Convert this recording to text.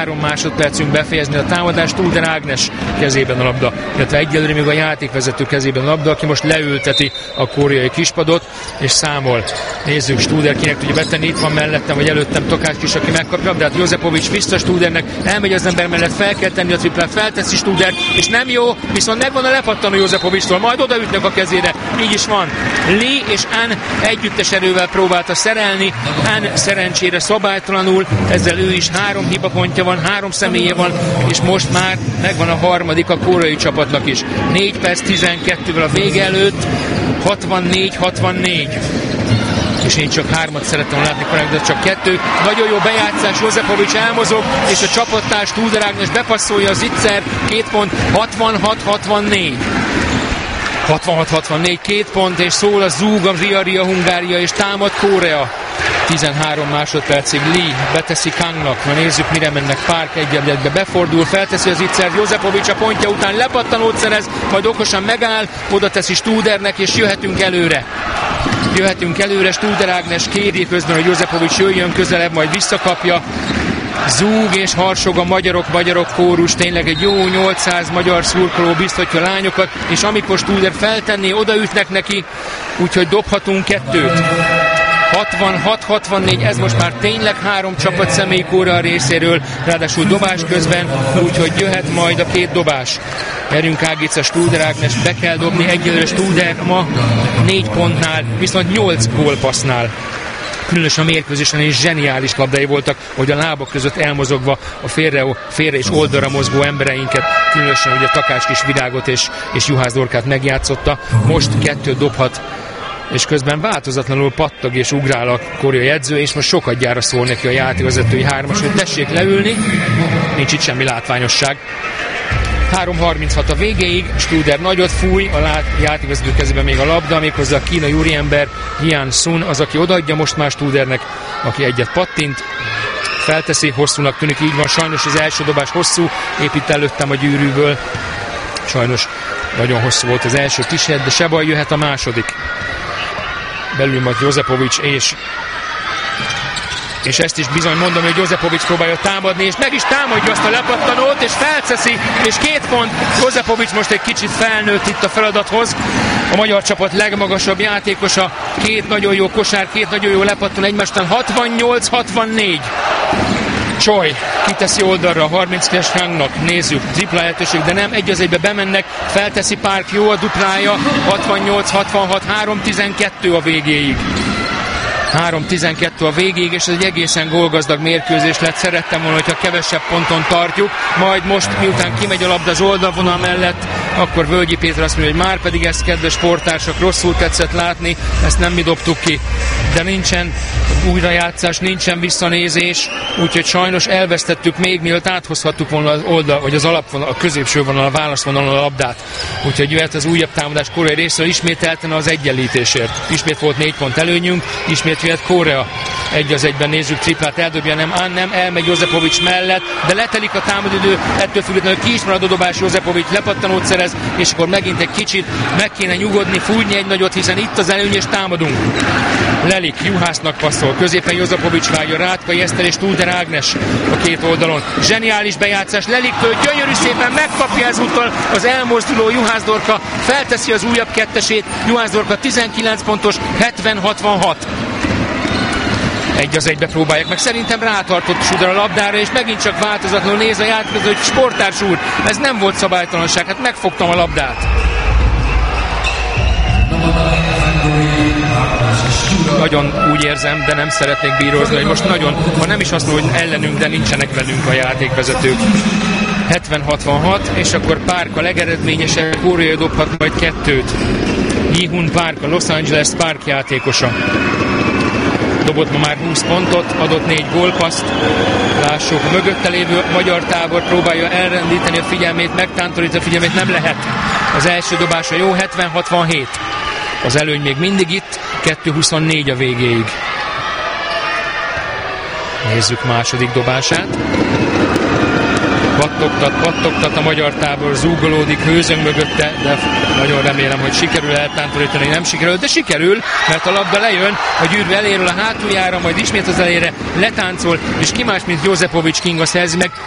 3 másodpercünk befejezni a támadást. Studer Ágnes kezében a labda, illetve egyelőre még a játékvezető kezében a labda, aki most leülteti a koreai kispadot, és számol. Nézzük, Studer kinek tudja betenni, itt van mellettem, vagy előttem Takács is, aki megkapja, de hát Jozepovics vissza Studernek, elmegy az ember mellett, fel kell tenni a triplát, felteszi Studer, és nem jó, viszont megvan a lepattanó Jozepovicstól, majd odaütnek a kezére, így is van. Lee és Ann együttes erővel próbálta szerelni, Ann szerencsére szabálytalanul, ezzel ő is 3 hibapontja van, 3 személye van, és most már megvan a harmadik a koreai csapatnak is. 4 perc 12-vel a vége előtt, 64-64. És én csak 3-at szerettem látni, de csak 2. Nagyon jó bejátszás, Jozepovics elmozog, és a csapattárs Studer Ágnes bepasszolja a Zitzer, 2 pont, 66-64. 66-64, 2 pont, és szól a zúg, a Ria Hungária, és támad Korea. 13 másodpercig Lee beteszi Kangnak, na nézzük mire mennek, Park egyebletbe befordul, felteszi az Zitzer, Jozepovics a pontja után lepattanót szerez, majd okosan megáll, oda teszi Studernek, és jöhetünk előre. Studer Ágnes kéri közben, hogy Jozepovics jöjjön közelebb, majd visszakapja. Zúg és harsog a magyarok kórus, tényleg egy jó 800 magyar szurkoló biztatja a lányokat, és amikor Studer feltenné, odaütnek neki, úgyhogy dobhatunk 2-t. 66-64, ez most már tényleg 3 csapat személyi Korea részéről, ráadásul dobás közben, úgyhogy jöhet majd a 2 dobás. Erünk Ágica, Studer Ágnes, be kell dobni, egyelőre Studer ma 4 pontnál, viszont 8 gólpassznál. Különösen a mérkőzésen is zseniális labdái voltak, hogy a lábak között elmozogva a félre és oldalra mozgó embereinket, különösen ugye Takács Kis Virágot és Juhász Dorkát megjátszotta. Most 2 dobhat, és közben változatlanul pattog és ugrál a koreai edző, és most sokadjára szól neki a játékvezetői 3-as, hogy tessék leülni, nincs itt semmi látványosság. 3:36 a végéig, Studer nagyot fúj, a játékvezető kezében még a labda, méghozzá a kínai úriember Jian Sun az, aki odaadja most már Studernek, aki egyet pattint, felteszi, hosszúnak tűnik, így van, sajnos az első dobás hosszú, épp itt előttem a gyűrűből, sajnos nagyon hosszú volt az első kísérlet, de se baj, jöhet a második. Belül majd Jozepovics és ezt is bizony mondom, hogy Jozepovics próbálja támadni, és meg is támadja azt a lepattanót, és felteszi, és 2 pont. Jozepovics most egy kicsit felnőtt itt a feladathoz. A magyar csapat legmagasabb játékosa, 2 nagyon jó kosár, 2 nagyon jó lepattan egymástan, 68-64. Csoj, kiteszi oldalra a 30-es Hangnak, nézzük, tripla lehetőség, de nem, 1-1-be bemennek, felteszi Park, jó a duplája, 68-66, 3-12 a végéig. 3-12 a végéig, és ez egy egészen gólgazdag mérkőzés lett. Szerettem volna, hogyha kevesebb ponton tartjuk, majd most, miután kimegy a labda az oldalvonal mellett, akkor Völgyi Péter azt mondja, hogy már pedig ezt, kedves sporttársak, rosszul tetszett látni, ezt nem mi dobtuk ki, de nincsen újrajátszás, nincsen visszanézés, úgyhogy sajnos elvesztettük még, mielőtt áthozhattuk volna az oldal, vagy az alapvonal, a középső vonal, a válaszvonalon a labdát. Úgyhogy jöhet az újabb támadás Korea részéről, ismételten az egyenlítésért. Ismét volt 4 pont előnyünk, ismét jöhet Korea. 1-1-ben nézzük, triplát eldobja, nem, elmegy Jozepovics mellett, de letelik a támadidő, ettől függetlenül ki is marad a dobás, Jozepovics lepattanót szerez, és akkor megint egy kicsit meg kéne nyugodni, fújni egy nagyot, hiszen itt az előny, és támadunk. Lelik Juhásznak passzol, középen Jozepovics vágja, Rátkai Eszter és Studer Ágnes a 2 oldalon. Zseniális bejátszás Leliktől, gyönyörű szépen megkapja ezúttal az elmozduló Juhász Dorka, felteszi az újabb 2-esét, Juhász Dorka 19 pontos, 70-66. 1-1-be próbálják meg, szerintem rátartott Studer a labdára, és megint csak változatlanul néz a játékot, hogy sporttárs úr, ez nem volt szabálytalanság, hát megfogtam a labdát. Nagyon úgy érzem, de nem szeretnék bírózni, hogy most nagyon, ha nem is azt mondom, hogy ellenünk, de nincsenek velünk a játékvezetők. 70-66, és akkor Park a legeredményesebb, Korea dobhat majd 2-t. Ji-hun Park, a Los Angeles Park játékosa. Dobott ma már 20 pontot, adott 4 gólpasszt. Lássuk, a mögötte lévő magyar tábor próbálja elrendíteni a figyelmét, megtántorítani a figyelmét, nem lehet. Az első dobása jó, 70-67. Az előny még mindig itt, 2-24 a végéig. Nézzük második dobását. Pattogtat a magyar tábor, zúgolódik, hőzöng mögötte, de nagyon remélem, hogy sikerül eltántorítani, nem sikerül, de sikerül, mert a labda lejön, a gyűrű eléről a hátuljára, majd ismét az elére letáncol, és ki más, mint Jozepovics Kinga szerzi meg.